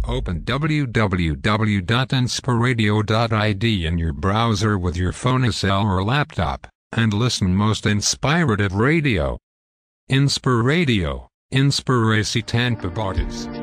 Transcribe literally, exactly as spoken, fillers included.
Open w w w dot inspiradio dot I D in your browser with your phone, a cell or laptop, and listen most inspirative radio. Inspiradio, Inspiracy Tanpa Bodies.